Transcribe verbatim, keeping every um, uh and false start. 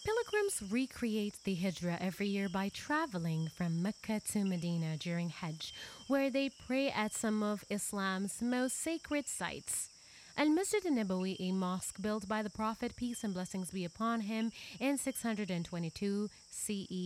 Pilgrims recreate the Hijrah every year by traveling from Mecca to Medina during Hajj, where they pray at some of Islam's most sacred sites. Al Masjid al Nabawi, a mosque built by the Prophet, peace and blessings be upon him, in six hundred twenty-two C E